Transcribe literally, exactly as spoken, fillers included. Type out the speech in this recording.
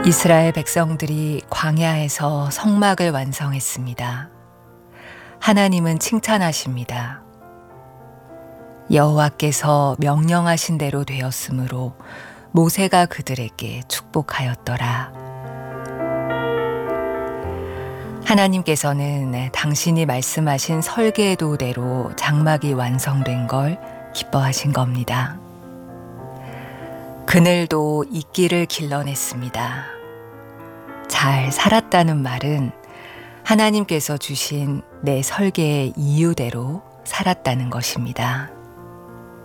이스라엘 백성들이 광야에서 성막을 완성했습니다. 하나님은 칭찬하십니다. 여호와께서 명령하신 대로 되었으므로 모세가 그들에게 축복하였더라. 하나님께서는 당신이 말씀하신 설계도대로 장막이 완성된 걸 기뻐하신 겁니다. 그늘도 이끼를 길러냈습니다. 잘 살았다는 말은 하나님께서 주신 내 설계의 이유대로 살았다는 것입니다.